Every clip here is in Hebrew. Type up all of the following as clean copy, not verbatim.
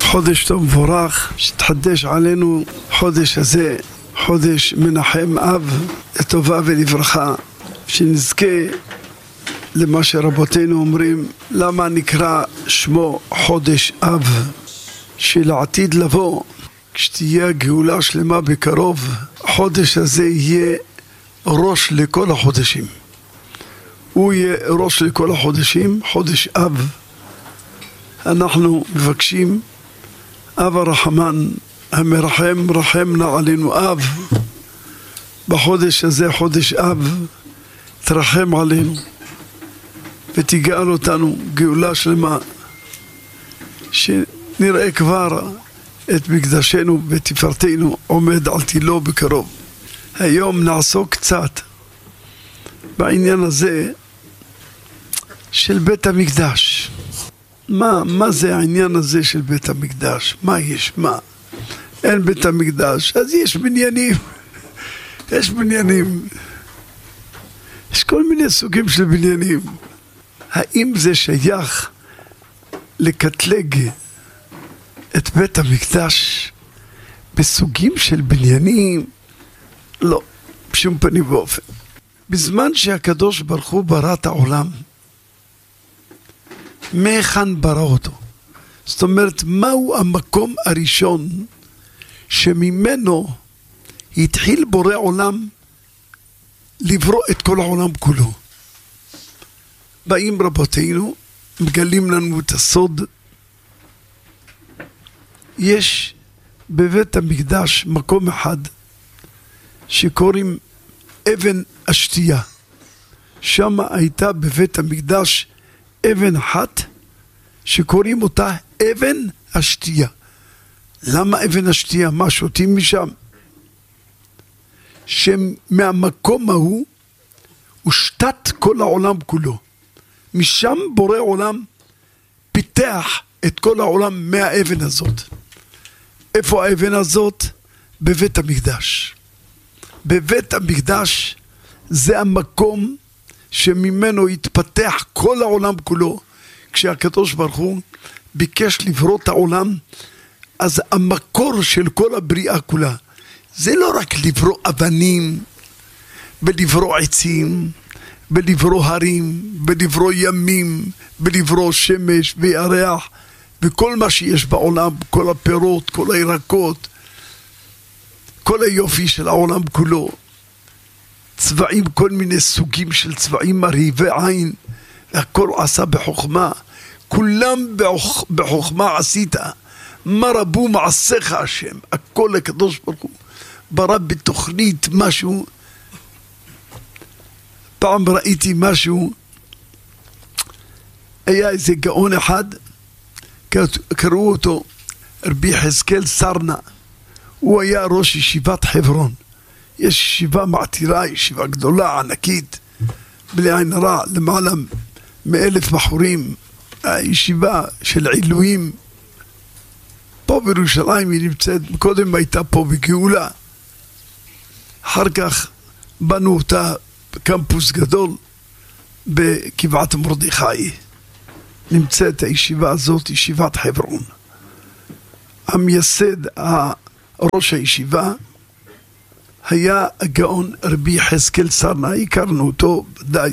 חודש טוב מבורך, שתחדש עלינו חודש הזה, חודש מנחם אב לטובה ולברכה, שנזכה למה שרבותינו אומרים, למה נקרא שמו חודש אב, שלעתיד לבוא, כשתהיה הגאולה שלמה בקרוב, החודש הזה יהיה ראש לכל החודשים. הוא יהיה ראש לכל החודשים, חודש אב. אנחנו מבקשים, אב הרחמן המרחם, רחם נא עלינו אב. בחודש הזה, חודש אב, תרחם עלינו ותגאל אותנו גאולה שלמה, שנראה כבר את מקדשנו ותפארתנו עומד על תילו בקרוב. היום נעסוק קצת בעניין הזה של בית המקדש. מה זה העניין הזה של בית המקדש? מה יש? מה? אין בית המקדש, אז יש בניינים. יש בניינים. יש כל מיני סוגים של בניינים. האם זה שייך לקטלג את בית המקדש בסוגים של בניינים? לא, בשום פנים ואופן. בזמן שהקדוש ברוך הוא ברא את העולם, מהיכן ברא אותו? זאת אומרת, מהו המקום הראשון שממנו התחיל בורא עולם לברוא את כל העולם כולו? באים רבותינו, מגלים לנו את הסוד. יש בבית המקדש מקום אחד שקוראים אבן השתייה. שם הייתה בבית המקדש אבן אחת שקוראים אותה אבן השתייה. למה אבן השתייה? מה שותים משם? שמהמקום ההוא הושתת כל העולם כולו. משם בורא עולם פיתח את כל העולם מהאבן הזאת. איפה האבן הזאת? בבית המקדש. בבית המקדש זה המקום שממנו התפתח כל העולם כולו. כשהקדוש ברוך הוא ביקש לברוא את העולם, אז המקור של כל הבריאה כולה זה לא רק לברוא אבנים ולברוא עצים ולברוא הרים ולברוא ימים ולברוא שמש וירח וכל מה שיש בעולם, כל הפירות, כל הירקות, כל היופי של העולם כולו, צבעים, כל מיני סוגים של צבעים מרהיבי עין, הכל עשה בחוכמה. כולם בחוכמה עשית, מה רבו מעשיך השם. הכל הקדוש ברוך הוא ברא בתוכנית משהו. פעם ראיתי משהו, היה איזה גאון אחד, קראו אותו רבי יחזקאל סרנה. הוא היה ראש ישיבת חברון. יש ישיבה מעתירה, ישיבה גדולה, ענקית, בלי עין הרע, למעלה מ1,000 בחורים, הישיבה של עילויים. פה בירושלים היא נמצאת, קודם הייתה פה בגאולה, אחר כך בנו אותה בקמפוס גדול בגבעת מרדכי. נמצאת הישיבה הזאת, ישיבת חברון. המייסד, ראש הישיבה, היה הגאון רבי יחזקאל סרנה. הכרנו אותו די,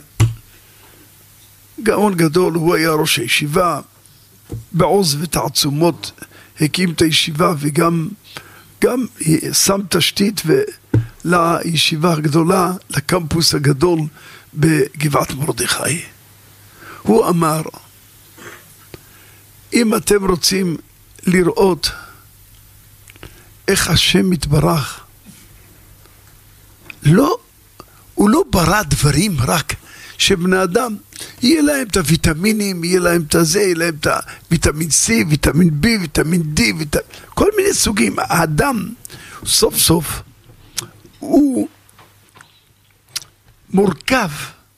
גאון גדול. הוא היה ראש הישיבה, בעוז ותעצומות הקים את הישיבה וגם שם תשתית לישיבה הגדולה, לקמפוס הגדול בגבעת מרדכי. הוא אמר, אם אתם רוצים לראות איך השם מתברך, הוא לא ברא דברים רק שבני אדם יהיה להם את הוויטמינים, יהיה להם את זה, יהיה להם את הוויטמין C, ויטמין B, ויטמין D, כל מיני סוגים. האדם סוף סוף הוא מורכב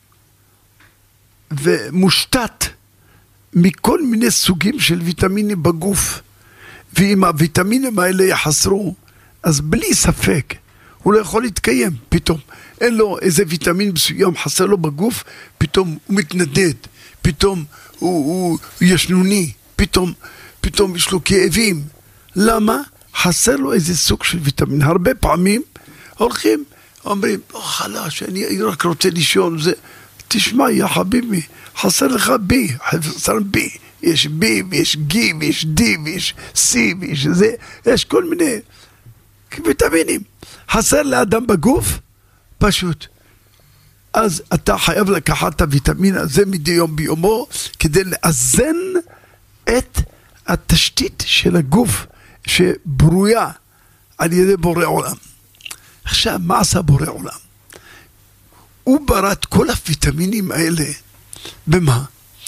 ומושתת מכל מיני סוגים של ויטמינים בגוף, ואם הוויטמינים האלה יחסרו, אז בלי ספק הוא לא יכול להתקיים. פתאום אין לו איזה ויטמין מסוים חסר לו בגוף, פתאום הוא מתנדד, פתאום הוא ישנוני, פתאום פתאום יש לו כאבים. למה? חסר לו איזה סוג של ויטמין. הרבה פעמים הולכים, אומרים, חלש, אני רק רוצה לישון, זה... תשמע, יא חביבי, חסר לך בי, חסר בי. יש בי, ויש גי, ויש די, ויש סי, ויש זה, יש כל מיני ויטמינים. חסר לאדם בגוף, פשוט. אז אתה חייב לקחת את הוויטמין הזה מדי יום ביומו, כדי לאזן את התשתית של הגוף שברויה על ידי בורא עולם. עכשיו, מה עשה בורא עולם? הוא ברא את כל הוויטמינים האלה, במה?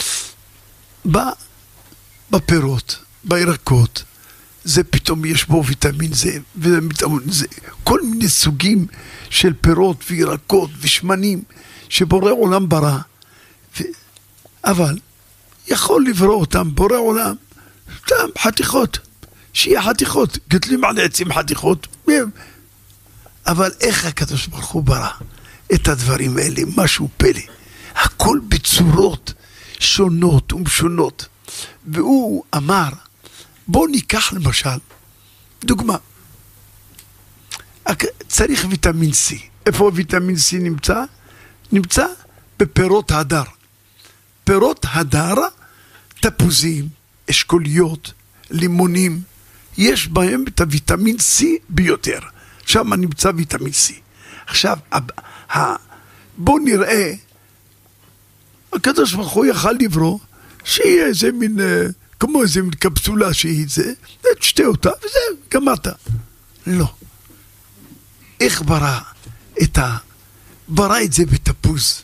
בפירות, בירקות, זה פתאום יש בו ויטמין זה, ויטמין זה, כל מיני סוגים של פירות וירקות ושמנים, שבורא עולם ברא, אבל יכול לברוא אותם, בורא עולם, סתם חתיכות, שיהיה חתיכות, גדלים על עצים חתיכות, אבל איך הקדוש ברוך הוא ברא את הדברים האלה, משהו פלא, הכל בצורות שונות ומשונות, והוא אמר, בוא ניקח למשל, דוגמה, צריך ויטמין C, איפה ויטמין C נמצא? נמצא בפירות הדר, פירות הדר, תפוזים, אשכוליות, לימונים, יש בהם את הוויטמין C ביותר, שם נמצא ויטמין C. עכשיו, בוא נראה, הקדוש ברוך הוא יכל לברוא, שיהיה איזה מין, כמו איזה מין קפסולה שהיא זה, תשתה אותה, וזה, גמרת. לא. איך ברא ברא את זה בתפוז,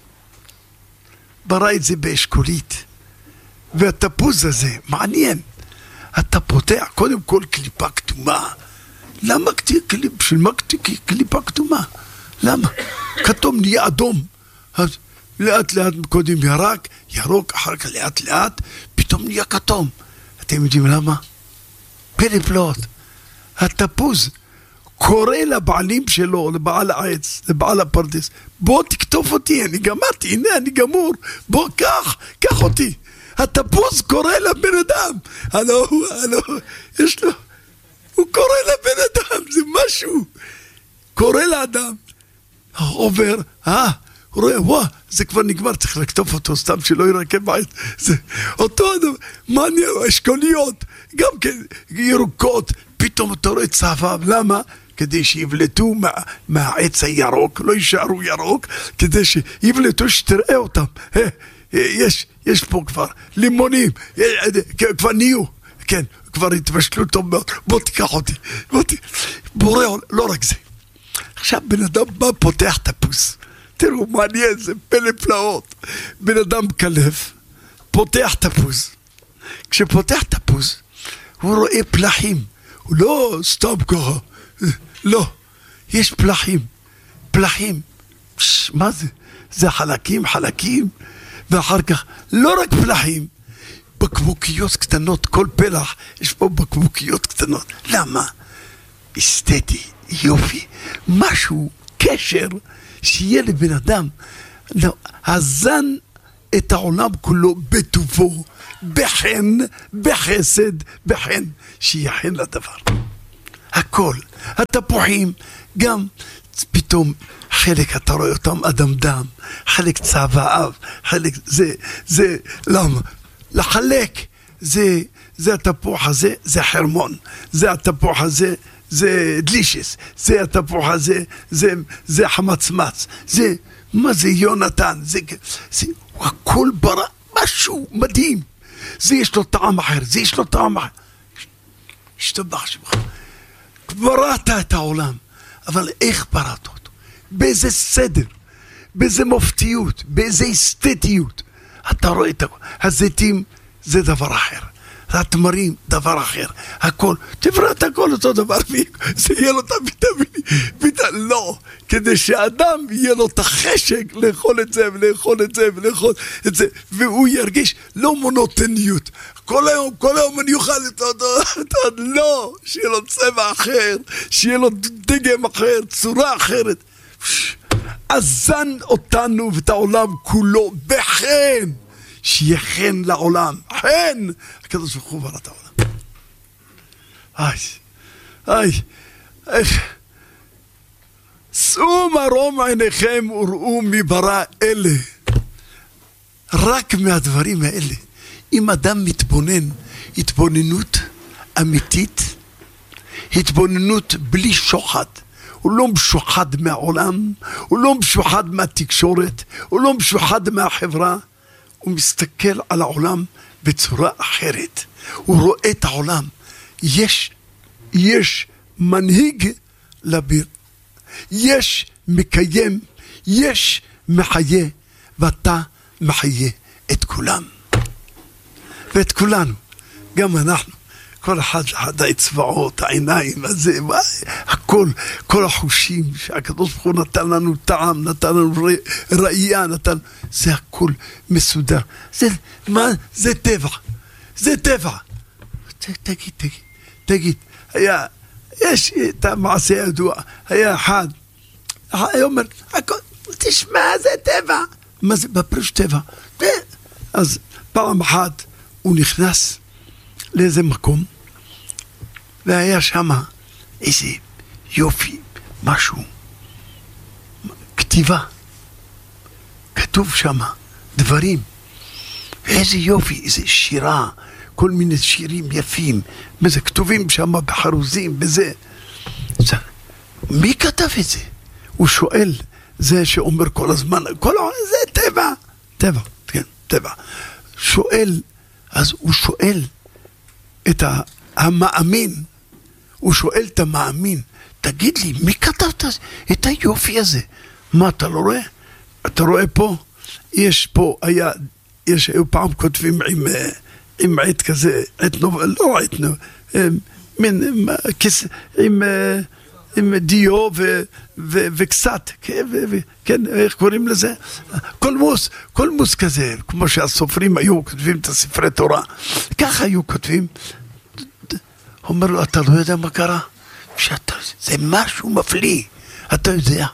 ברא את זה באשכולית, והתפוז הזה, מעניין, אתה פותח, קודם כל קליפה כתומה, למה בשביל מה קליפה כתומה? למה? כתום נהיה אדום, אז לאט לאט קודם ירוק, אחר כך לאט לאט, פתאום נהיה כתום. אתם יודעים למה? פלא פלאות. התפוז קורא לבעלים שלו, לבעל העץ, לבעל הפרדס, בוא תכתוב אותי, אני גמרתי, הנה אני גמור, בוא קח אותי. התפוז קורא לבן אדם, הלו, יש לו, הוא קורא לבן אדם, זה משהו, קורא לאדם, עובר, הוא רואה, וואה, זה כבר נגמר, צריך לכתוב אותו, סתם שלא ירקב בעץ, זה אותו אדם, מעניין, אשכוליות, גם כן ירוקות, פתאום אתה רואה צבב, למה? כדי שיבלטו מהעץ הירוק, לא יישארו ירוק, כדי שיבלטו שתראה אותם, יש פה כבר לימונים, כבר נהיו, כן, כבר התבשלו טוב מאוד, בוא תיקח אותי, בורא, לא רק זה. עכשיו בן אדם בא פותח תפוס, תראו מעניין, זה פלא פלאות, בן אדם קלף, פותח תפוס, כשפותח תפוס, הוא רואה פלחים, הוא לא סתם ככה, לא, יש פלחים, מה זה? זה חלקים, ואחר כך, לא רק פלחים, בקבוקיות קטנות, כל פלח, יש פה בקבוקיות קטנות, למה? אסתטי, יופי, משהו, קשר, שיהיה לבן אדם, הזן את העולם כולו בטובו, בחן, בחסד, בחן, שיהיה חן לדבר. הכל, התפוחים, גם פתאום חלק אתה רואה אותם אדם, חלק צבעיו, חלק זה, למה? לחלק, זה התפוח הזה, זה חרמון, זה התפוח הזה, זה דלישס, זה התפוח הזה, זה חמצמץ, זה, מה זה יונתן, זה הכל ברא, משהו מדהים, זה יש לו טעם אחר, השתבח שמך, בראת את העולם, אבל איך בראת אותו? באיזה סדר, באיזה מופתיות, באיזה אסתטיות, אתה רואה את הזיתים, זה דבר אחר, התמרים, דבר אחר, הכל, תברא את הכל אותו דבר, זה יהיה לו את הוויטמין, לא, כדי שאדם יהיה לו את החשק לאכול את זה ולאכול את זה, והוא ירגיש לא מונוטניות, כל היום אני אוכל את זה, לא, שיהיה לו צבע אחר, שיהיה לו דגם אחר, צורה אחרת, אזן אותנו ואת העולם כולו בחן, שיהיה חן לעולם, חן, הקדוש ברוך הוא ברא את העולם. איך שאו מרום עיניכם וראו מברא אלה. רק מהדברים האלה, אם אדם מתבונן התבוננות אמיתית, התבוננות בלי שוחד, הוא לא משוחד מהעולם, הוא לא משוחד מהתקשורת, הוא לא משוחד מהחברה, הוא מסתכל על העולם בצורה אחרת, הוא רואה את העולם. יש מנהיג לביר, יש מקיים, יש מחיה, ואתה מחיה את כולם ואת כולנו, גם אנחנו, כל אחד האצבעות, העיניים, הזה, הכל, כל החושים שהקדוש ברוך הוא נתן לנו טעם, נתן לנו ראייה, זה הכל מסודר. זה טבע, זה טבע. תגיד, יש את המעשה הידוע, היה אחד, היה אומר, תשמע, זה טבע. מה זה? בפרש טבע. אז פעם אחת הוא נכנס לאיזה מקום, והיה שם איזה יופי, משהו, כתיבה, כתוב שם דברים, איזה יופי, איזה שירה, כל מיני שירים יפים, וזה כתובים שם בחרוזים, בזה. מי כתב את זה? הוא שואל, זה שאומר כל הזמן, זה טבע, טבע, כן, טבע. שואל, אז הוא שואל את המאמין, הוא שואל את המאמין, תגיד לי, מי כתב את היופי הזה? מה, אתה לא רואה? אתה רואה פה? יש פה, היו פעם כותבים עם עט כזה, לא עט, עם דיו וקצת, כן, איך קוראים לזה? קולמוס כזה, כמו שהסופרים היו כותבים את הספרי תורה, ככה היו כותבים. אומר לו, אתה לא יודע מה קרה? זה משהו מפליא, אתה יודע.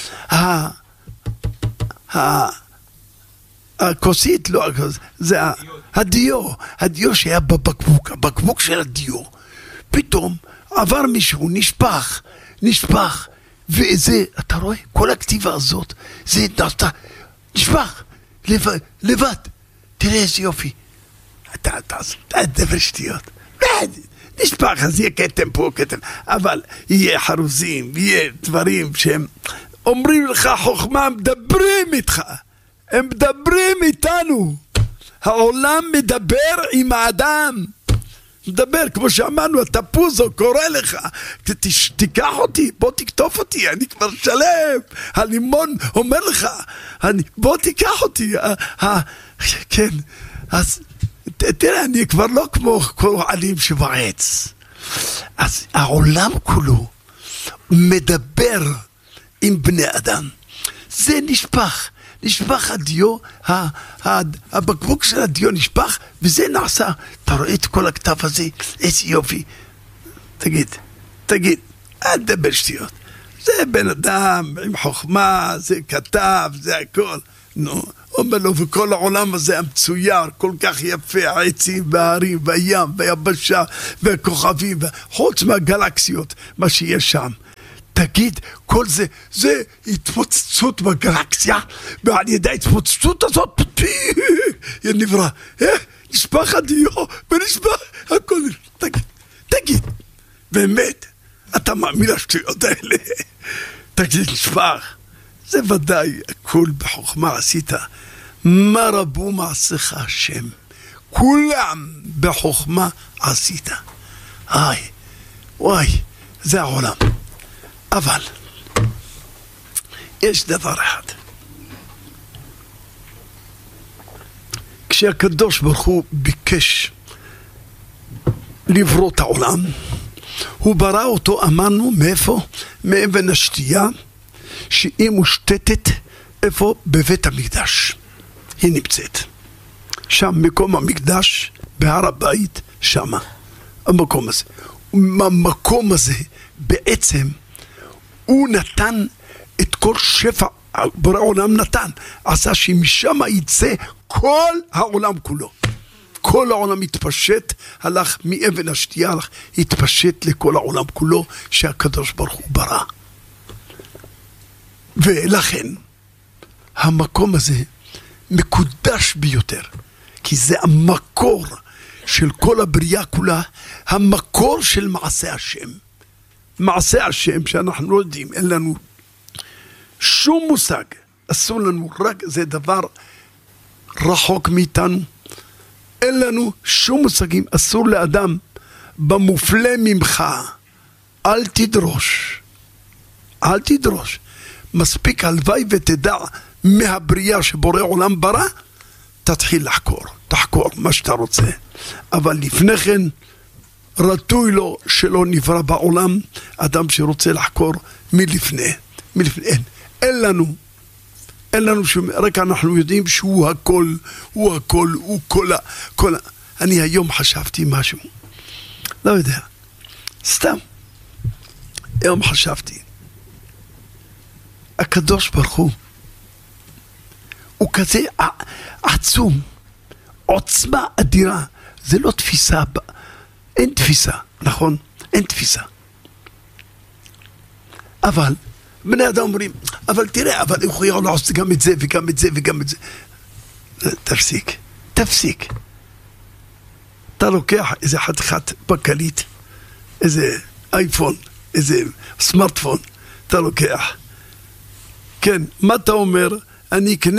הכוסית, לא, זה הדיו שהיה בבקבוק, הבקבוק של הדיו, פתאום עבר מישהו, נשפך, וזה, אתה רואה, כל הכתיבה הזאת, זה נשפך, לבד, תראה איזה יופי, אתה דבר שטויות, נשפך, אז יהיה כתם פה, אבל יהיה חרוזים, יהיה דברים שהם אומרים לך חוכמה, מדברים איתך, הם מדברים איתנו, העולם מדבר עם האדם, מדבר, כמו שאמרנו, התפוזו קורא לך, תיקח אותי, בוא תקטוף אותי, אני כבר שלם, הלימון אומר לך, בוא תיקח אותי, כן, אז תראה, אני כבר לא כמו כל עלים שבעץ, אז העולם כולו מדבר עם בני אדם, זה נשפך הדיו, הבקבוק של הדיו נשפך, וזה נעשה. אתה רואה את כל הכתב הזה, איזה יופי. תגיד, אל תדבר שטויות. זה בן אדם עם חוכמה, זה כתב, זה הכל. נו, אומר לו, וכל העולם הזה המצויר, כל כך יפה, העצים וההרים והים והיבשה והכוכבים, חוץ מהגלקסיות, מה שיש שם. תגיד, כל זה התפוצצות בגלקסיה, ועל ידי ההתפוצצות הזאת, נברא, נשפך הדיו, ונשפך הכל, תגיד, באמת, אתה מאמין לשטויות האלה? תגיד, נשפך, זה ודאי, הכל בחוכמה עשית, מה רבו מעשיך השם, כולם בחוכמה עשית, וואי, זה העולם. אבל יש דבר אחד, כשהקדוש ברוך הוא ביקש לברוא את העולם, הוא ברא אותו, אמרנו, מאיפה? מאבן השתייה, שהיא מושתתת איפה? בבית המקדש. היא נמצאת שם, מקום המקדש בהר הבית, שמה המקום הזה. המקום הזה בעצם הוא נתן את כל שפע, בורא העולם נתן, עשה שמשם יצא כל העולם כולו. כל העולם התפשט, הלך מאבן השתייה, הלך, התפשט לכל העולם כולו, שהקדוש ברוך הוא ברא. ולכן, המקום הזה מקודש ביותר, כי זה המקור של כל הבריאה כולה, המקור של מעשה השם. מעשה השם שאנחנו לא יודעים, אין לנו שום מושג, אסור לנו, רק זה דבר רחוק מאיתנו, אין לנו שום מושגים, אסור לאדם במופלא ממך, אל תדרוש, אל תדרוש, מספיק הלוואי ותדע מהבריאה שבורא עולם ברא, תתחיל לחקור, תחקור מה שאתה רוצה, אבל לפני כן רטוי לו שלא נברא בעולם אדם שרוצה לחקור מלפני אין לנו שום, רק אנחנו יודעים שהוא הכל, הוא כל. אני היום חשבתי משהו, לא יודע, סתם, היום חשבתי, הקדוש ברוך הוא כזה עצום, עוצמה אדירה, זה לא תפיסה, אין תפיסה, נכון? אין תפיסה. אבל בני אדם אומרים, אבל תראה, אבל הוא יכול לעשות גם את זה וגם את זה וגם את זה. תפסיק. אתה לוקח איזה חתיכת בקלית, איזה אייפון, איזה סמארטפון, אתה לוקח. כן, מה אתה אומר? אני אקנה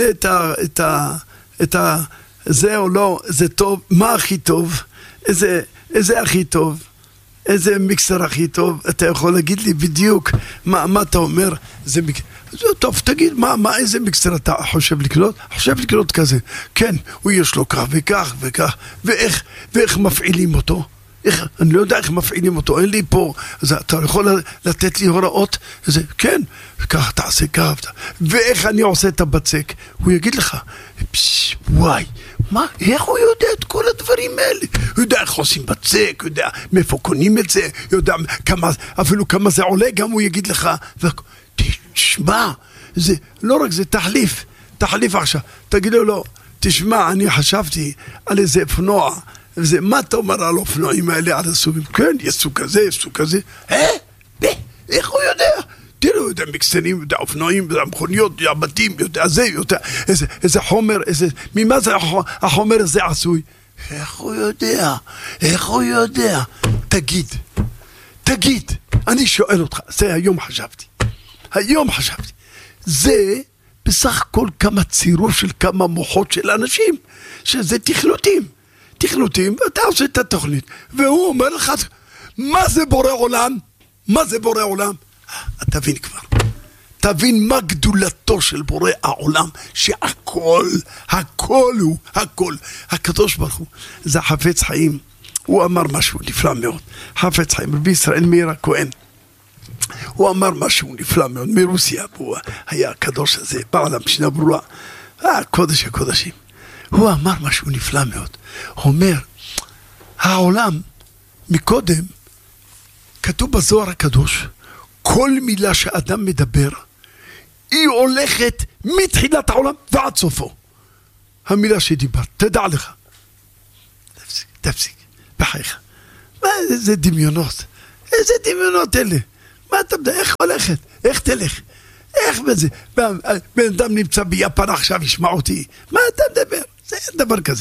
זה או לא, זה טוב, מה הכי טוב? איזה הכי טוב? איזה מיקסר הכי טוב? אתה יכול להגיד לי בדיוק מה אתה אומר? זה טוב, תגיד, איזה מיקסר אתה חושב לקנות? חושב לקנות כזה. כן, הוא יש לו כך וכך וכך, ואיך מפעילים אותו? אני לא יודע איך מפעילים אותו, אין לי פה, אז אתה יכול לתת לי הוראות? זה, כן, כך תעשה כך, ואיך אני עושה את הבצק? הוא יגיד לך, וואי, מה, איך הוא יודע את כל הדברים האלה? הוא יודע איך עושים בצק, הוא יודע מאיפה קונים את זה, יודע אפילו כמה זה עולה, גם הוא יגיד לך, תשמע, זה לא רק זה תחליף עכשיו, תגיד לו, לא, תשמע, אני חשבתי על איזה אופנוע, וזה, מה אתה אומר על אופנועים האלה, על הסובים? כן, יש סוג כזה, יש סוג כזה. איך הוא יודע? תראו, הוא יודע מקסנים, יודע אופנועים, יודע מכוניות, יודע בתים, יודע זה, יודע איזה חומר, ממה זה החומר הזה עשוי? איך הוא יודע? תגיד, אני שואל אותך, זה היום חשבתי. זה בסך הכל כמה צירוף של כמה מוחות של אנשים, שזה תכנותים, ואתה עושה את התוכנית, והוא אומר לך, מה זה בורא עולם? תבין כבר, תבין מה גדולתו של בורא העולם, שהכל הוא, הקדוש ברוך הוא, זה חפץ חיים, הוא אמר משהו נפלא מאוד, חפץ חיים, רבי ישראל מאיר הכהן, הוא אמר משהו נפלא מאוד, מרוסיה, הוא היה הקדוש הזה, בעל המשנה ברורה, קודש הקודשים, הוא אמר משהו נפלא מאוד, הוא אומר, העולם מקודם, כתוב בזוהר הקדוש, כל מילה שאדם מדבר, היא הולכת מתחילת העולם ועד סופו. המילה שדיברת, תדע לך. תפסיק, בחייך. מה זה דמיונות? איזה דמיונות אלה? מה אתה מדבר? איך הולכת? איך תלך? איך בזה? בן אדם נמצא ביפן עכשיו, ישמע אותי. מה אתה מדבר? זה דבר כזה.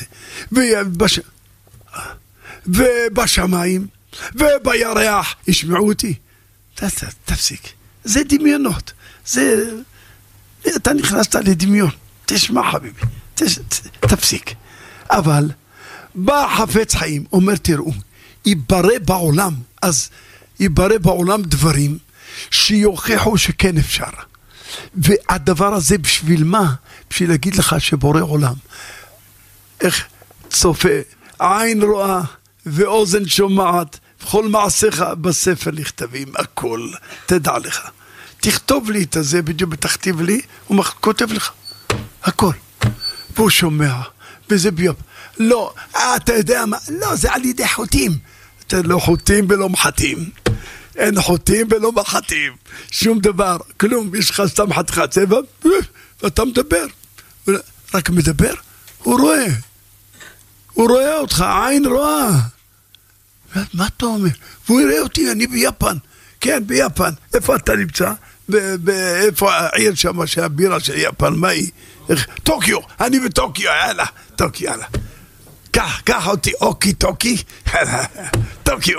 ובשמיים, ובירח, ישמעו אותי. תפסיק. זה דמיונות. אתה נכנסת לדמיון. תשמע חביבי. תפסיק. אבל בא חפץ חיים, אומר תראו, יברא בעולם, אז יברא בעולם דברים שיוכיחו שכן אפשר. והדבר הזה בשביל מה? בשביל להגיד לך שבורא עולם, איך צופה, עין רואה ואוזן שומעת, וכל מעשיך בספר נכתבים, הכל, תדע לך. תכתוב לי את זה, בדיוק תכתיב לי, הוא כותב לך, הכל. והוא שומע, וזה ביוב. לא, אתה יודע מה, לא, זה על ידי חוטים. אתה לא חוטים ולא מחטים. אין חוטים ולא מחטים. שום דבר, כלום, יש לך סתם חתיכת צבע, ואתה מדבר. רק מדבר, הוא הוא רואה אותך, עין רואה. מה אתה אומר? והוא יראה אותי, אני ביפן. כן, ביפן. איפה אתה נמצא? איפה העיר שם שהבירה של יפן, מה היא? טוקיו, אני בטוקיו, יאללה, טוקיו, יאללה. קח אותי, אוקי, טוקי, טוקיו.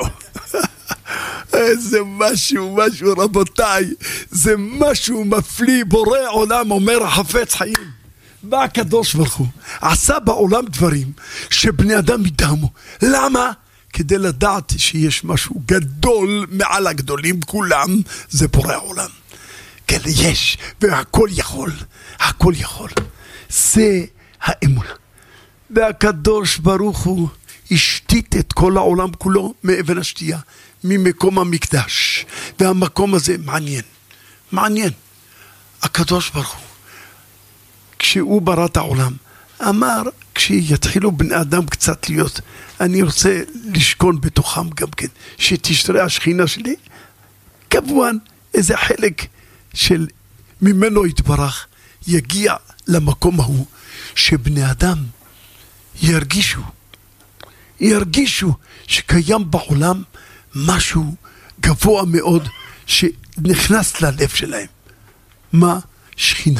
זה משהו, רבותיי, זה משהו מפליא, בורא עולם אומר החפץ חיים. בא הקדוש ברוך הוא, עשה בעולם דברים שבני אדם ידהמו. למה? כדי לדעת שיש משהו גדול מעל הגדולים כולם, זה בורא עולם. כן, יש, והכל יכול, הכל יכול. זה האמונה. והקדוש ברוך הוא השתית את כל העולם כולו מאבן השתייה, ממקום המקדש. והמקום הזה מעניין. הקדוש ברוך הוא, כשהוא ברא את העולם, אמר, כשיתחילו בני אדם קצת להיות, אני רוצה לשכון בתוכם גם כן, שתשתרע השכינה שלי, כמובן איזה חלק של ממנו יתברך, יגיע למקום ההוא, שבני אדם ירגישו שקיים בעולם משהו גבוה מאוד, שנכנס ללב שלהם. מה? שכינה.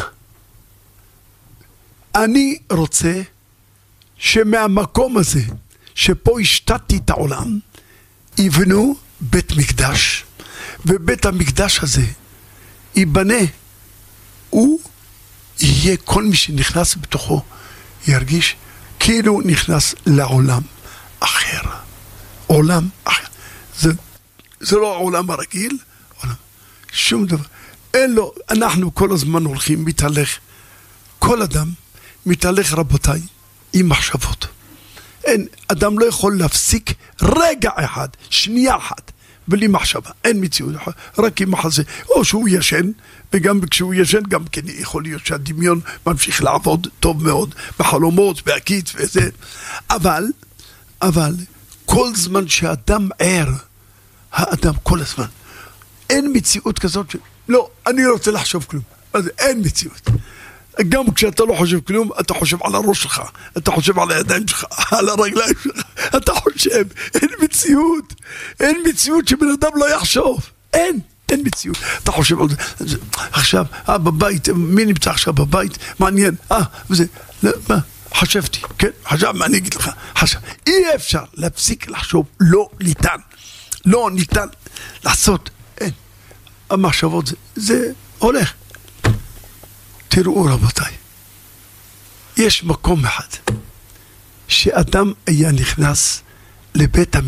אני רוצה שמהמקום הזה, שפה השתתתי את העולם, יבנו בית מקדש, ובית המקדש הזה ייבנה. הוא יהיה, כל מי שנכנס בתוכו ירגיש כאילו נכנס לעולם אחר. עולם אחר. זה לא העולם הרגיל, עולם. שום דבר. אין לו, אנחנו כל הזמן הולכים, מתהלך. כל אדם מתהלך, רבותיי, עם מחשבות. אין, אדם לא יכול להפסיק רגע אחד, שנייה אחת, בלי מחשבה. אין מציאות, רק עם מחזה. או שהוא ישן, וגם כשהוא ישן, גם כן יכול להיות שהדמיון ממשיך לעבוד טוב מאוד, בחלומות, בהקיץ וזה. אבל, כל זמן שאדם ער, האדם כל הזמן, אין מציאות כזאת לא, אני לא רוצה לחשוב כלום. אז אין מציאות. גם כשאתה לא חושב כלום, אתה חושב על הראש שלך, אתה חושב על הידיים שלך, על הרגליים שלך, אתה חושב, אין מציאות שבן אדם לא יחשוב, אין מציאות. אתה חושב על זה, עכשיו, בבית, מי נמצא עכשיו בבית, מעניין, וזה, מה, חשבתי, כן, מה אני אגיד לך, אי אפשר להפסיק לחשוב, לא ניתן לעשות, אין, המחשבות, זה הולך. תראו רבותיי, יש מקום אחד שאדם היה נכנס לבית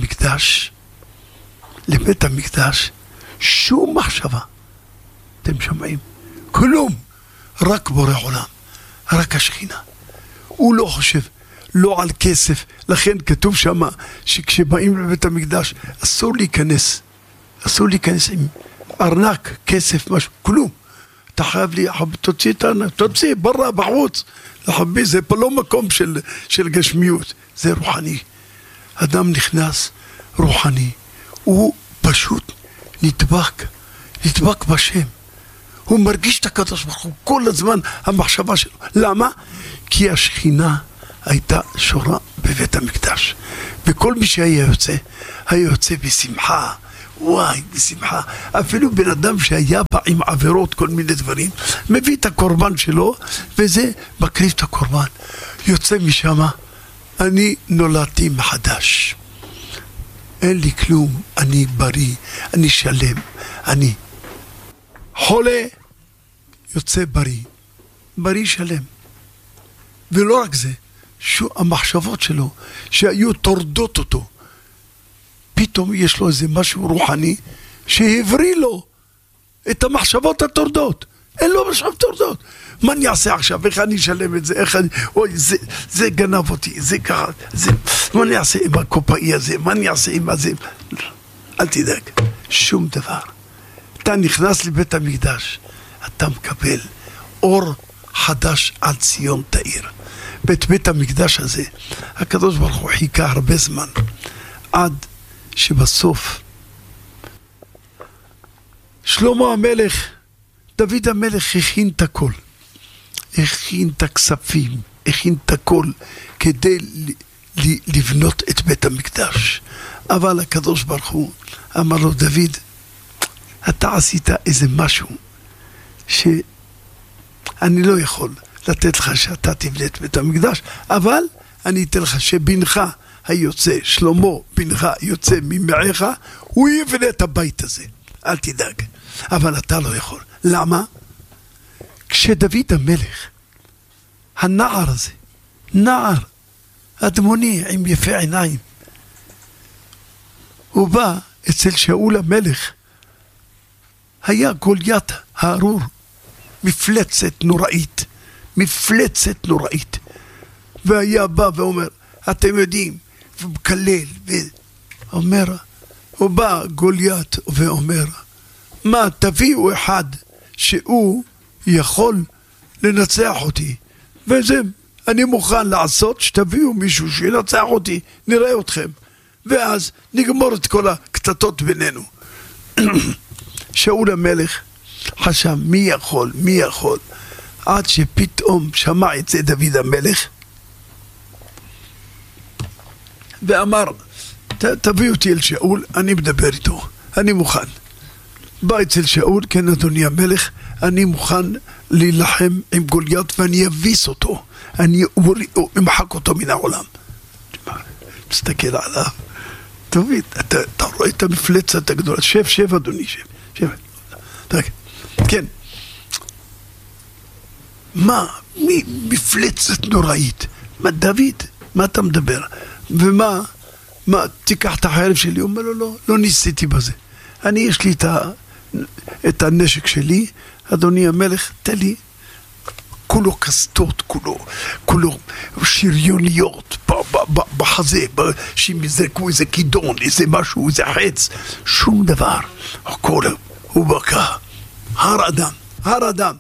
המקדש, שום מחשבה, אתם שומעים? כלום, רק בורא עולם, רק השכינה. הוא לא חושב, לא על כסף, לכן כתוב שם שכשבאים לבית המקדש אסור להיכנס עם ארנק, כסף, משהו, כלום. אתה חייב לי, תוציא, ברra, בחוץ. לחבי, זה פה לא מקום של גשמיות, זה רוחני. אדם נכנס רוחני, הוא פשוט נדבק בשם. הוא מרגיש את הקדוש ברוך הוא כל הזמן, המחשבה שלו. למה? כי השכינה הייתה שורה בבית המקדש. וכל מי שהיה יוצא בשמחה. וואי, בשמחה. אפילו בן אדם שהיה בא עם עבירות, כל מיני דברים, מביא את הקורבן שלו, וזה מקריב את הקורבן. יוצא משם, אני נולדתי מחדש. אין לי כלום, אני בריא, אני שלם, אני חולה, יוצא בריא שלם. ולא רק זה, המחשבות שלו, שהיו טורדות אותו, פתאום יש לו איזה משהו רוחני שהבריא לו את המחשבות הטורדות. אין לו מחשבות טורדות. מה אני אעשה עכשיו? איך אני אשלם את זה? אוי, זה גנב אותי, זה ככה, מה אני אעשה עם הקופאי הזה? מה אני אעשה עם הזה? אל תדאג, שום דבר. אתה נכנס לבית המקדש, אתה מקבל אור חדש על ציון תאיר. בית המקדש הזה, הקדוש ברוך הוא חיכה הרבה זמן, עד שבסוף שלמה המלך, דוד המלך הכין את הכל, הכין את הכספים, הכין את הכל כדי לבנות את בית המקדש. אבל הקדוש ברוך הוא אמר לו, דוד, אתה עשית איזה משהו שאני לא יכול לתת לך שאתה תבנה את בית המקדש, אבל אני אתן לך שבנך היוצא, שלמה בנך יוצא ממעיך, הוא יבנה את הבית הזה, אל תדאג. אבל אתה לא יכול. למה? כשדוד המלך, הנער הזה, נער אדמוני עם יפה עיניים, הוא בא אצל שאול המלך, היה גוליית הארור, מפלצת נוראית, מפלצת נוראית, והיה בא ואומר, אתם יודעים, ומקלל, ואומר, הוא בא גוליית ואומר, מה, תביאו אחד שהוא יכול לנצח אותי, וזה, אני מוכן לעשות שתביאו מישהו שינצח אותי, נראה אתכם, ואז נגמור את כל הקטטות בינינו. שאול המלך חשב מי יכול, עד שפתאום שמע את זה דוד המלך, ואמר, תביאו אותי אל שאול, אני מדבר איתו, אני מוכן. בא אצל שאול, כן אדוני המלך, אני מוכן להילחם עם גוליית ואני אביס אותו, אני אמחק אותו מן העולם. מסתכל עליו, דוד, אתה רואה את המפלצת הגדולה, שב אדוני, שב. כן. מה? מפלצת נוראית. מה דוד? מה אתה מדבר? ומה? מה? תיקח את החרב שלי? הוא אומר לו, לא ניסיתי בזה. יש לי את הנשק שלי, אדוני המלך, תן לי. כולו קסטות, כולו שריוניות בחזה, שיזרקו איזה כידון, איזה משהו, איזה חץ, שום דבר. הוא בקע, הר אדם.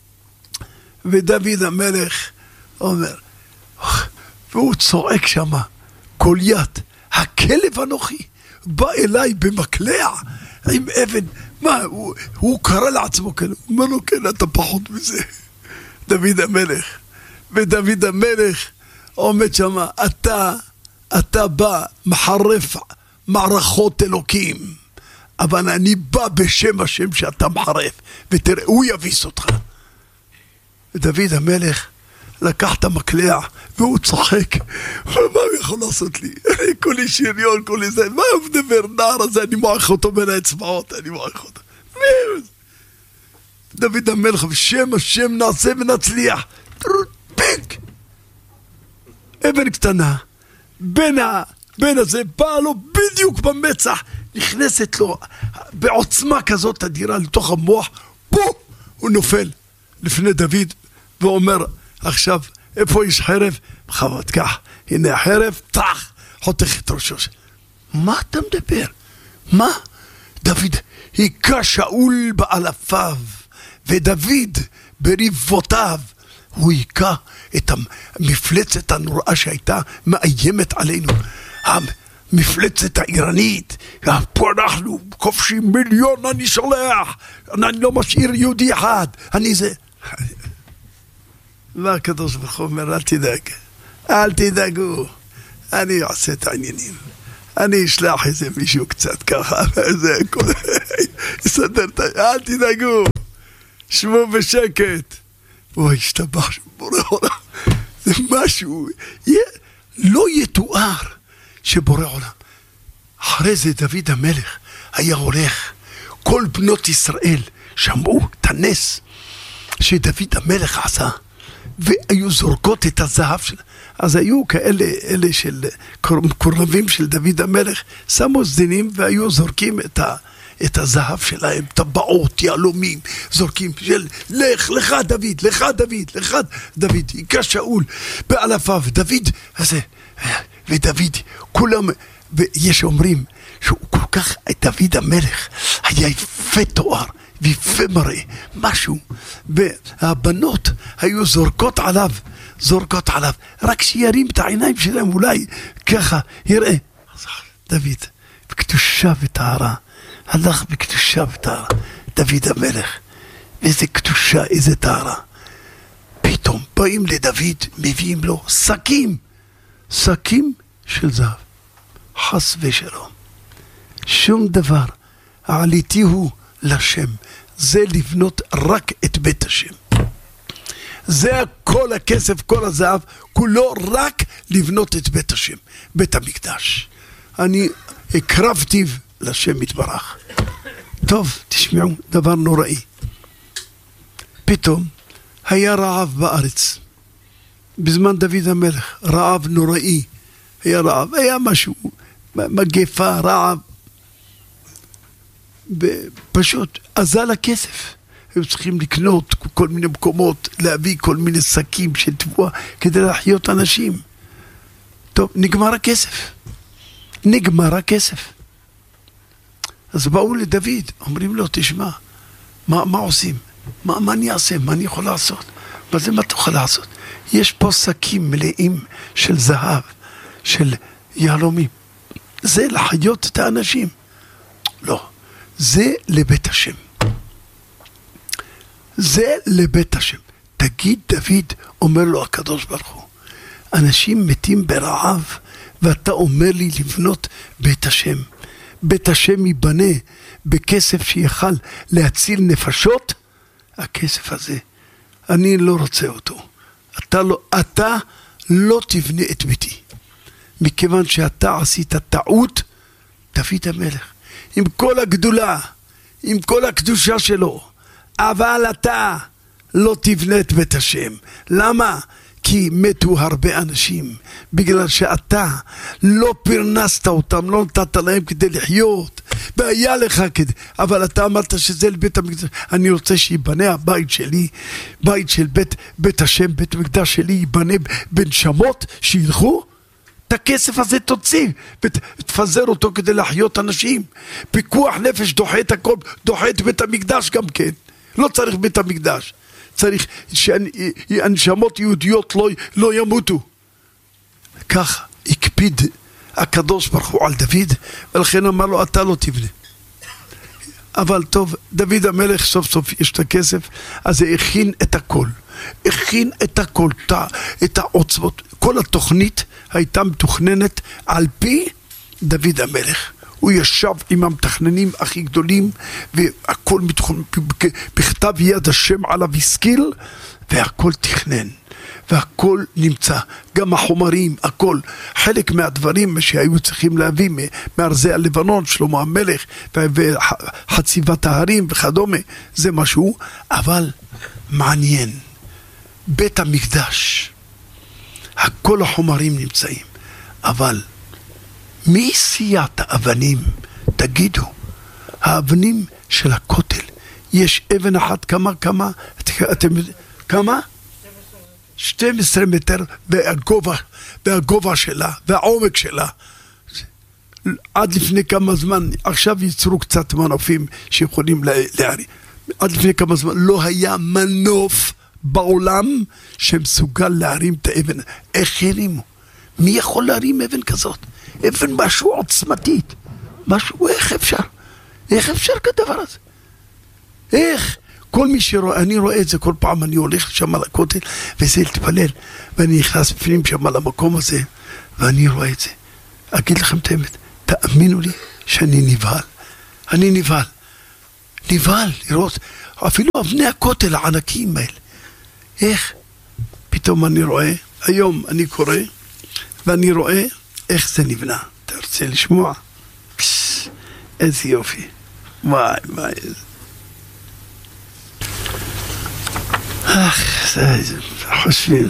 ודוד המלך אומר, והוא צועק שמה, גוליית, הכלב אנוכי, בא אליי במקלע עם אבן, מה, הוא קרא לעצמו כלב, הוא אומר לו, כן, אתה פחות מזה. דוד המלך, ודוד המלך עומד שמה, אתה בא מחרף מערכות אלוקים, אבל אני בא בשם השם שאתה מחרף, ותראה, הוא יביס אותך. ודוד המלך לקח את המקלע, והוא צוחק, ומה הוא יכול לעשות לי? כולי שריון, כולי זה, מה הוא מדבר? נער הזה, אני מועך אותו בין האצבעות, אני מועך אותו. דוד המלך, בשם השם נעשה ונצליח. פיק! אבן קטנה, בין הזה, באה לו בדיוק במצח, נכנסת לו בעוצמה כזאת אדירה לתוך המוח, הוא נופל לפני דוד, ואומר, עכשיו, איפה יש חרב? חוות כך, הנה החרב, טח, חותך את ראשו. מה אתה מדבר? מה? דוד, היכה שאול באלפיו, ודוד בריבותיו, הוא היכה את המפלצת הנוראה שהייתה מאיימת עלינו, המפלצת האיראנית. פה אנחנו כובשים מיליון, אני שולח, אני לא משאיר יהודי אחד, אני זה. והקדוש ברוך הוא אומר, אל תדאגו, אני אעשה את העניינים, אני אשלח איזה מישהו קצת ככה, וזה הכל יסדר, אל תדאגו, שבו בשקט. הוא השתבח שבורא עולם, זה משהו לא יתואר שבורא עולם. אחרי זה דוד המלך היה הולך, כל בנות ישראל שמעו את הנס שדוד המלך עשה, והיו זורקות את הזהב שלה. אז היו אלה של קורבים של דוד המלך, שמו סדינים והיו זורקים את הזהב שלהם, טבעות, יעלומים, זורקים, לך דוד, היכה שאול באלפיו, דוד הזה, ודוד, כולם, ויש אומרים שהוא כל כך, דוד המלך היה יפה תואר, ויפה מראה, משהו, והבנות היו זורקות עליו, רק שירים את העיניים שלהם, אולי ככה, יראה, דוד, בקדושה וטהרה, הלך בקדושה וטהרה, דוד המלך, איזה קדושה, איזה טהרה. פתאום באים לדוד, מביאים לו שקים של זהב. חס ושלום. שום דבר. עליתי הוא לשם. זה לבנות רק את בית השם. זה כל הכסף, כל הזהב, כולו רק לבנות את בית השם, בית המקדש. אני הקרבתי לשם יתברך. טוב, תשמעו, דבר נוראי. פתאום היה רעב בארץ. בזמן דוד המלך, רעב נוראי. היה רעב, היה משהו, מגפה, רעב. פשוט אזל הכסף. הם צריכים לקנות כל מיני מקומות, להביא כל מיני שקים של תבואה כדי להחיות אנשים. טוב, נגמר הכסף. נגמר הכסף. אז באו לדוד, אומרים לו, תשמע, מה עושים? מה אני אעשה? מה אני יכול לעשות? מה זה מה תוכל לעשות? יש פה שקים מלאים של זהב, של יהלומים. זה לחיות את האנשים. לא, זה לבית השם. זה לבית השם. תגיד דוד, אומר לו הקדוש ברוך הוא, אנשים מתים ברעב, ואתה אומר לי לבנות בית השם. בית השם ייבנה בכסף שיכל להציל נפשות. הכסף הזה, אני לא רוצה אותו. אתה לא תבנה את ביתי. מכיוון שאתה עשית טעות, דוד המלך, עם כל הגדולה, עם כל הקדושה שלו, אבל אתה לא תבנה את בית השם. למה? כי מתו הרבה אנשים, בגלל שאתה לא פרנסת אותם, לא נתת להם כדי לחיות, והיה לך כדי, אבל אתה אמרת שזה לבית המקדש. אני רוצה שיבנה הבית שלי, בית של בית השם, בית המקדש שלי ייבנה בנשמות שילכו, את הכסף הזה תוציא ותפזר אותו כדי לחיות אנשים. פיקוח נפש דוחה את הכל, דוחה את בית המקדש גם כן. לא צריך בית המקדש, צריך שהנשמות יהודיות לא ימותו. כך הקפיד הקדוש ברוך הוא על דוד, ולכן אמר לו, אתה לא תבנה. אבל טוב, דוד המלך סוף סוף יש את הכסף, אז זה הכין את הכל. הכין את הכל, את העוצמות. כל התוכנית הייתה מתוכננת על פי דוד המלך. הוא ישב עם המתכננים הכי גדולים, והכל בכתב יד השם עליו השכיל, והכל תכנן, והכל נמצא, גם החומרים, הכל, חלק מהדברים שהיו צריכים להביא מארזי הלבנון, שלמה המלך, וחציבת ההרים וכדומה, זה משהו, אבל מעניין, בית המקדש, הכל החומרים נמצאים, אבל מי הסיע את האבנים? תגידו, האבנים של הכותל, יש אבן אחת כמה, אתם יודעים, כמה? 12 מטר, והגובה שלה, והעומק שלה. עד לפני כמה זמן, עכשיו ייצרו קצת מנופים שיכולים להרים. עד לפני כמה זמן לא היה מנוף בעולם שמסוגל להרים את האבן. איך הרימו? מי יכול להרים אבן כזאת? אבן משהו עוצמתית, משהו, איך אפשר כדבר הזה? איך? כל מי שרואה, אני רואה את זה כל פעם, אני הולך שם על הכותל, וזה להתפלל, ואני נכנס בפנים שם על המקום הזה, ואני רואה את זה. אגיד לכם את האמת, תאמינו לי שאני נבהל. אני נבהל לראות, אפילו אבני הכותל הענקים האלה. איך? פתאום אני רואה, היום אני קורא, ואני רואה איך זה נבנה. אתה רוצה לשמוע? איזה יופי. וואי. זה חושבים.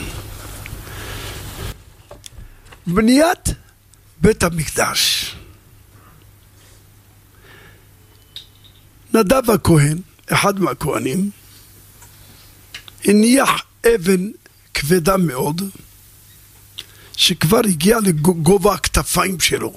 בניית בית המקדש. נדב הכהן, אחד מהכהנים, הניח אבן כבדה מאוד, שכבר הגיע לגובה הכתפיים שלו.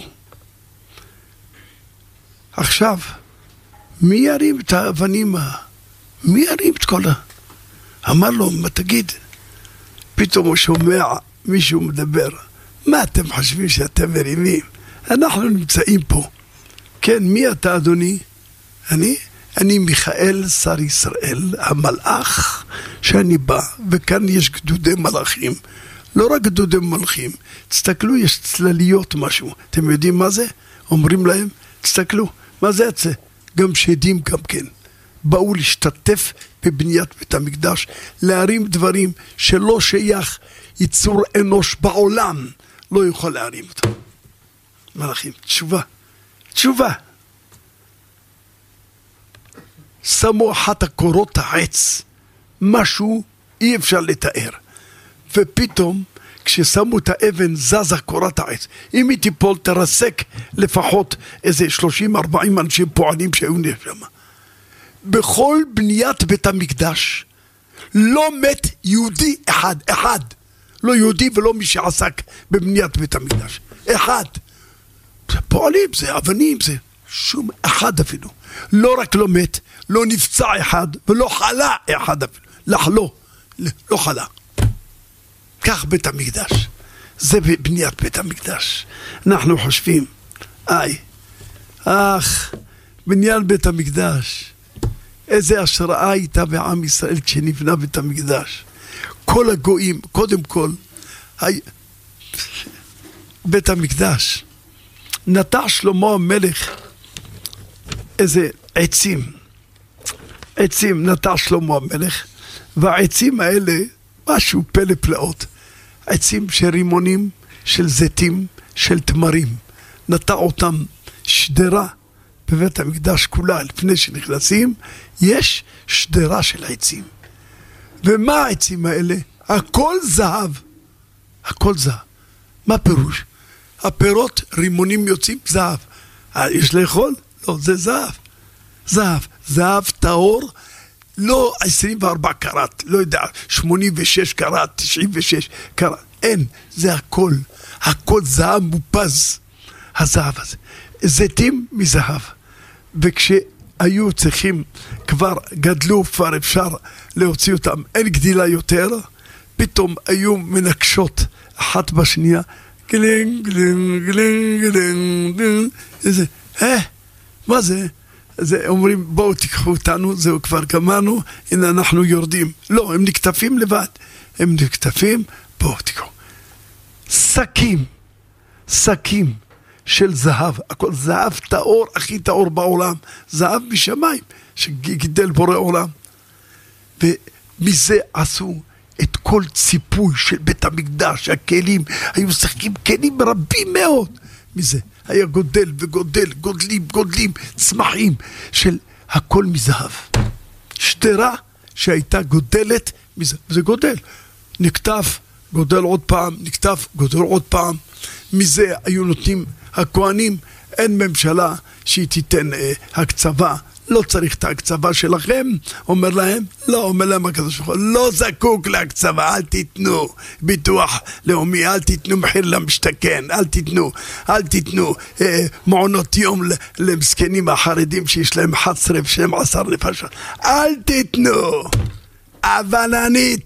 עכשיו, מי ירים את האבנים? מי ירים את כל אמר לו, מה תגיד? פתאום הוא שומע מישהו מדבר. מה אתם חושבים שאתם מרימים? אנחנו נמצאים פה. כן, מי אתה אדוני? אני מיכאל שר ישראל, המלאך שאני בא, וכאן יש גדודי מלאכים. לא רק גדודי מלכים, תסתכלו, יש צלליות משהו, אתם יודעים מה זה? אומרים להם, תסתכלו, מה זה יצא? גם שדים גם כן, באו להשתתף בבניית בית המקדש, להרים דברים שלא שייך יצור אנוש בעולם, לא יכול להרים אותם. מלאכים, תשובה. שמו אחת הקורות העץ, משהו אי אפשר לתאר, ופתאום כששמו את האבן זזה קורת העץ, אם היא תיפול תרסק לפחות איזה 30-40 אנשים פועלים שהיו שם. בכל בניית בית המקדש לא מת יהודי אחד, לא יהודי ולא מי שעסק בבניית בית המקדש, אחד. זה פועלים, זה אבנים, זה שום אחד אפילו, לא רק לא מת, לא נפצע אחד ולא חלה אחד אפילו, לא חלה. כך בית המקדש, זה בניית בית המקדש. אנחנו חושבים, בניית בית המקדש, איזה השראה הייתה בעם ישראל כשנבנה בית המקדש. כל הגויים, קודם כל, בית המקדש, נטע שלמה המלך איזה עצים נטע שלמה המלך, והעצים האלה, משהו פלא פלאות, עצים של רימונים, של זיתים, של תמרים, נטע אותם שדרה בבית המקדש כולה. לפני שנכנסים יש שדרה של עצים, ומה העצים האלה? הכל זהב, הכל זהב. מה פירוש? הפירות, רימונים יוצאים זהב. יש לאכול? לא, זה זהב טהור, לא 24 קראט, לא יודע, 86 קראט, 96 קראט, אין, זה הכל זהב מופז, הזהב הזה. זיתים מזהב, וכשהיו צריכים, כבר גדלו, כבר אפשר להוציא אותם, אין גדילה יותר, פתאום היו מנקשות אחת בשנייה, גלינג, גלינג, גלינג, גלינג, גלינג, מה זה? זה אומרים, בואו תיקחו אותנו, זהו כבר גמרנו, הנה אנחנו יורדים. לא, הם נקטפים לבד, הם נקטפים, בואו תיקחו. שקים של זהב, הכל זהב טהור, הכי טהור בעולם, זהב משמיים, שגידל בורא עולם. ומזה עשו את כל ציפוי של בית המקדש, הכלים, היו שחקים כלים רבים מאוד, מזה. היה גודל וגודל, גודלים, צמחים של הכל מזהב. שדרה שהייתה גודלת מזהב, זה גודל. נקטף, גודל עוד פעם, נקטף, גודל עוד פעם. מזה היו נותנים הכהנים, אין ממשלה שהיא תיתן הקצבה, לא צריך את ההקצבה שלכם, אומר להם הקדוש ברוך הוא, לא זקוק להקצבה, אל תיתנו ביטוח לאומי, אל תיתנו מחיר למשתכן, אל תיתנו מעונות יום למסכנים החרדים שיש להם 11 ו12 נפשות, אל תיתנו, אבל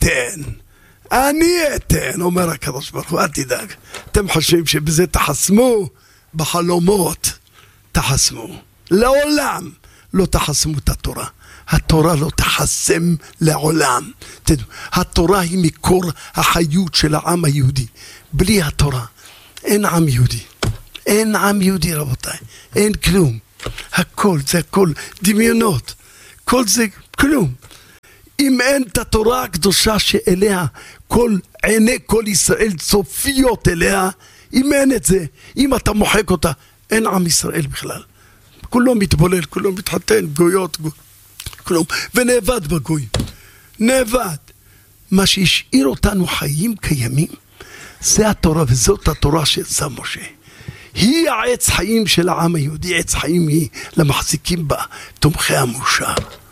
אני אתן, אומר הקדוש ברוך הוא, אל תדאג. אתם חושבים שבזה תחסמו? בחלומות תחסמו, לעולם לא תחסמו את התורה. התורה לא תחסם לעולם. תדעו, התורה היא מקור החיות של העם היהודי. בלי התורה אין עם יהודי. אין עם יהודי רבותיי. אין כלום. הכל זה הכל דמיונות. כל זה כלום. אם אין את התורה הקדושה שאליה עיני כל ישראל צופיות אליה, אם אין את זה, אם אתה מוחק אותה, אין עם ישראל בכלל. כולו מתבולל, כולו מתחתן, גויות, כולו, ונאבד בגויים. נאבד. מה שהשאיר אותנו חיים קיימים, זה התורה, וזאת התורה שעשה משה. היא העץ חיים של העם היהודי, עץ חיים היא למחזיקים בה, תומכי המושב.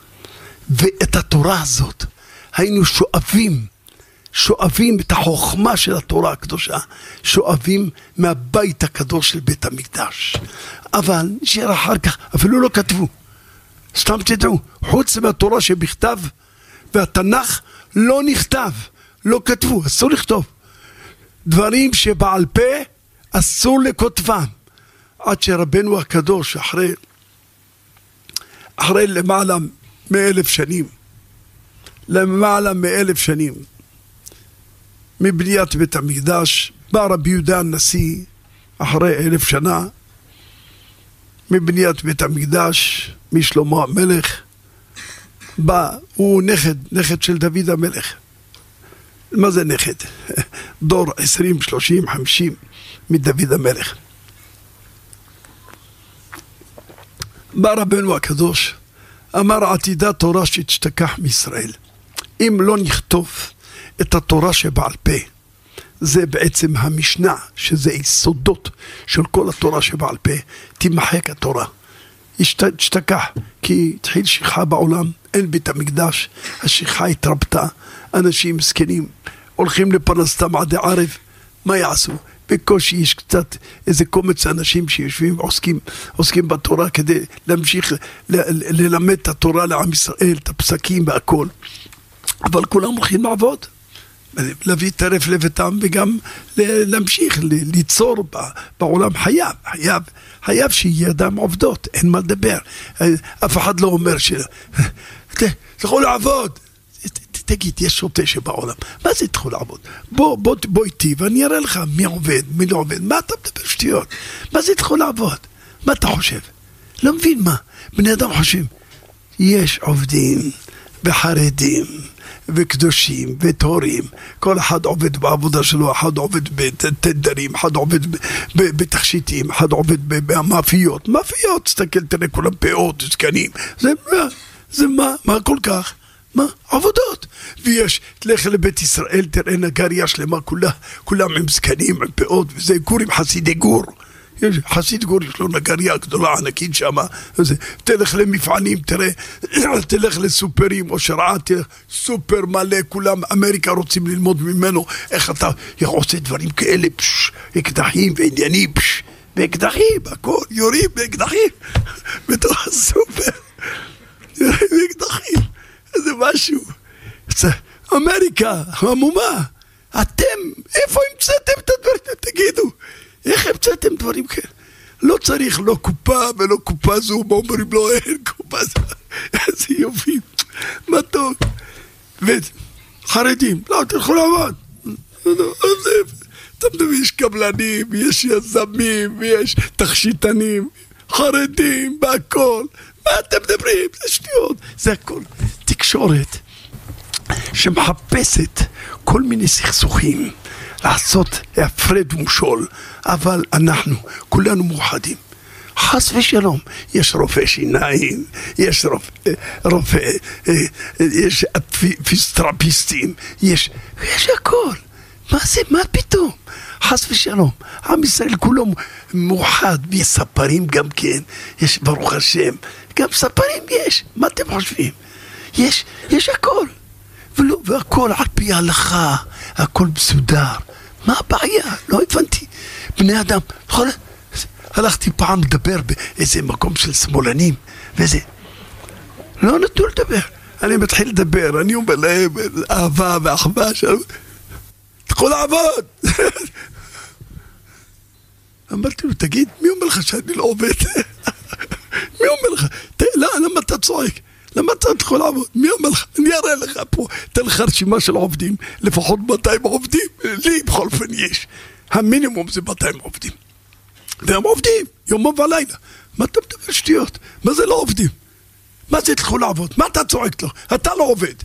ואת התורה הזאת היינו שואבים את החוכמה של התורה הקדושה, שואבים מהבית הקדוש של בית המקדש. אבל נשאר אחר כך, אפילו לא כתבו. סתם תדעו, חוץ מהתורה שבכתב, והתנ"ך לא נכתב, לא כתבו, אסור לכתוב. דברים שבעל פה אסור לכותבם. עד שרבנו הקדוש, אחרי למעלה מ1,000 שנים, מבניית בית המקדש, בא רבי יהודה הנשיא אחרי 1000 שנה, מבניית בית המקדש, משלמה המלך, בא, הוא נכד של דוד המלך. מה זה נכד? דור 20, 30, 50 מדוד המלך. בא רבנו הקדוש, אמר עתידה תורה שתשתכח מישראל. אם לא נכתוב את התורה שבעל פה, זה בעצם המשנה, שזה יסודות של כל התורה שבעל פה, תימחק התורה. תשתכח, כי התחיל שכחה בעולם, אין בית המקדש, השכחה התרבתה, אנשים מסכנים, הולכים לפרנסתם עד הערב, מה יעשו? בקושי יש קצת איזה קומץ אנשים שיושבים ועוסקים בתורה כדי להמשיך ללמד את התורה לעם ישראל, את הפסקים והכל. אבל כולם הולכים לעבוד, להביא טרף לביתם וגם להמשיך ליצור בעולם. חייב שיהיה אדם עובדות, אין מה לדבר. אף אחד לא אומר תלכו לעבוד. תגיד, יש שוטה שבעולם, מה זה תלכו לעבוד? בוא איתי ואני אראה לך מי עובד, מי לא עובד. מה אתה מדבר שטויות? מה זה תלכו לעבוד? מה אתה חושב? לא מבין מה. בני אדם חושבים, יש עובדים וחרדים וקדושים ותורים, כל אחד עובד בעבודה שלו, אחד עובד בתדרים, אחד עובד בתכשיטים, אחד עובד במאפיות, תסתכל, תראה כולם פאות, זקנים, זה מה כל כך? מה? עבודות. ויש, תלך לבית ישראל, תראה נגריה שלמה, כולם עם זקנים, עם פאות, וזה גורים חסידי גור. חסיד גור יש לו נגריה גדולה ענקית שמה, תלך למפעלים, תראה, תלך לסופרים או שראה, תלך סופר מלא, כולם אמריקה רוצים ללמוד ממנו, איך אתה עושה דברים כאלה, אקדחים ועניינים, ואקדחים, הכל, יורים באקדחים, בתוך הסופר, יורים באקדחים, זה משהו, אמריקה, המומה, אתם, איפה המצאתם את הדברים, תגידו, איך המצאתם דברים כאלה? לא צריך לא קופה ולא קופה זו, אומרים לא אין קופה זו, איזה יופי, מה טוב. וחרדים, לא, תלכו לעבוד. אתה מדבר, יש קבלנים, יש יזמים, יש תכשיטנים, חרדים, בהכל. מה אתם מדברים? זה שטויות, זה הכל. תקשורת שמחפשת כל מיני סכסוכים, לעשות הפרד ומשול, אבל אנחנו כולנו מאוחדים. חס ושלום, יש רופא שיניים, יש רופא, יש פיזיותרפיסטים, יש הכל. מה זה? מה פתאום? חס ושלום, עם ישראל כולו מאוחד, ויש ספרים גם כן, יש ברוך השם, גם ספרים יש, מה אתם חושבים? יש הכל, והכל על פי ההלכה, הכל מסודר. מה הבעיה? לא הבנתי. בני אדם, הלכתי פעם לדבר באיזה מקום של שמאלנים, וזה, לא נתנו לדבר. אני מתחיל לדבר, אני אומר להם, אהבה ואחווה, תלכו לעבוד. אמרתי לו, תגיד, מי אומר לך שאני לא עובד? מי אומר לך? למה אתה צועק? למה אתה תלכו לעבוד? מי אומר לך? אני אראה לך פה, תן לך רשימה של עובדים, לפחות 200 עובדים, לי בכל פן יש. המינימום זה 200 עובדים. והם עובדים, יום ולילה. מה אתה מדבר שטויות? מה זה לא עובדים? מה זה תלכו לעבוד? מה אתה צועק לו? אתה לא עובד.